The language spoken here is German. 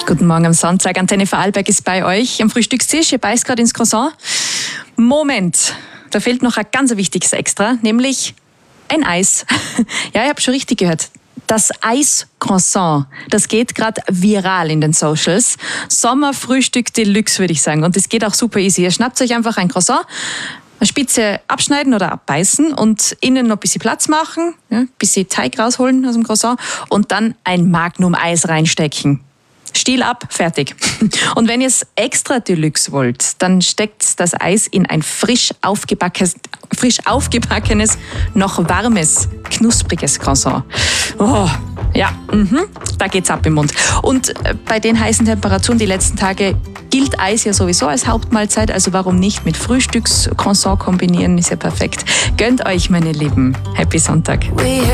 Guten Morgen am Sonntag. Antenne Vorarlberg ist bei euch am Frühstückstisch. Ihr beißt gerade ins Croissant. Moment, da fehlt noch ein ganz wichtiges Extra, nämlich ein Eis. Ja, ich habe schon richtig gehört. Das Eis-Croissant, das geht gerade viral in den Socials. Sommerfrühstück Deluxe, würde ich sagen. Und das geht auch super easy. Ihr schnappt euch einfach ein Croissant, eine Spitze abschneiden oder abbeißen und innen noch ein bisschen Platz machen, ein bisschen Teig rausholen aus dem Croissant und dann ein Magnum-Eis reinstecken. Stiel ab, fertig. Und wenn ihr es extra Deluxe wollt, dann steckt das Eis in ein frisch aufgebackenes, noch warmes, knuspriges Croissant. Oh, ja, da geht's ab im Mund. Und bei den heißen Temperaturen die letzten Tage gilt Eis ja sowieso als Hauptmahlzeit, also warum nicht mit Frühstückscroissant kombinieren, ist ja perfekt. Gönnt euch, meine Lieben. Happy Sonntag.